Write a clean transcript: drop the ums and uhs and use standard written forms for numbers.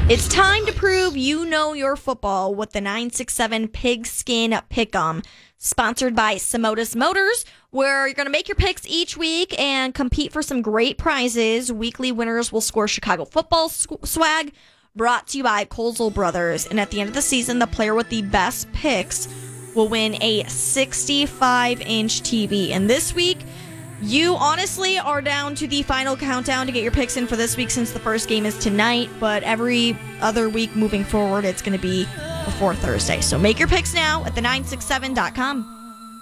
It's time to prove you know your football with the 967 Pigskin Pick'em, sponsored by Samotas Motors, where you're going to make your picks each week and compete for some great prizes. Weekly winners will score Chicago football swag, brought to you by Colesville Brothers. And at the end of the season, the player with the best picks will win a 65-inch TV. And this week, you honestly are down to the final countdown to get your picks in for this week since the first game is tonight, but every other week moving forward, it's going to be before Thursday. So make your picks now at the967.com.